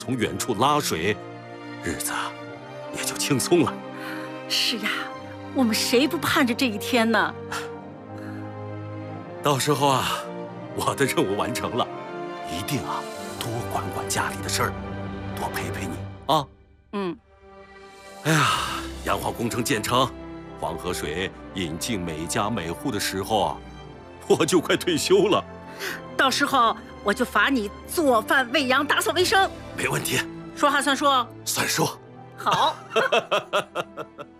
从远处拉水，日子也就轻松了。 是呀，我们谁不盼着这一天呢？ 到时候啊，我的任务完成了，一定啊多管管家里的事儿，多陪陪你啊。 嗯。 哎呀，洋化工程建成，黄河水引进每家每户的时候啊，我就快退休了。 到时候我就罚你做饭、喂羊、打扫卫生。 没问题， 说话算数。 算数。 好。